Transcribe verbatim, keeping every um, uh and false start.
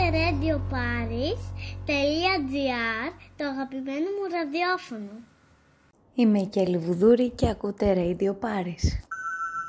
radio paris τελεία gr, το αγαπημένο μου ραδιόφωνο. Είμαι η Κέλλη Βουδούρη και ακούτε Radio Paris.